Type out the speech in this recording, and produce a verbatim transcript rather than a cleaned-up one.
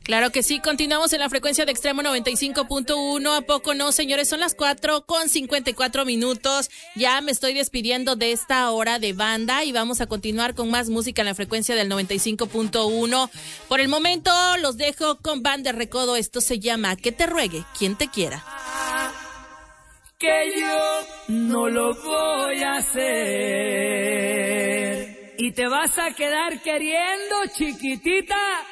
Claro que sí, continuamos en la frecuencia de Extremo noventa y cinco punto uno. ¿A poco no, señores? Son las cuatro con cincuenta y cuatro minutos. Ya me estoy despidiendo de esta hora de banda y vamos a continuar con más música en la frecuencia del noventa y cinco punto uno. Por el momento los dejo con Banda Recodo. Esto se llama Que te ruegue quien te quiera. Que yo no lo voy a hacer y te vas a quedar queriendo, chiquitita.